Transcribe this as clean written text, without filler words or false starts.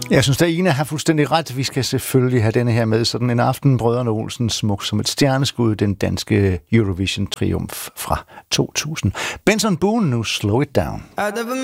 Jeg synes, at Ina har fuldstændig ret. Vi skal selvfølgelig have denne her med. Sådan en aften, Brødrene Olsen, smuk som et stjerneskud, den danske Eurovision-triumf fra 2000. Benson Boone, nu Slow It Down. I never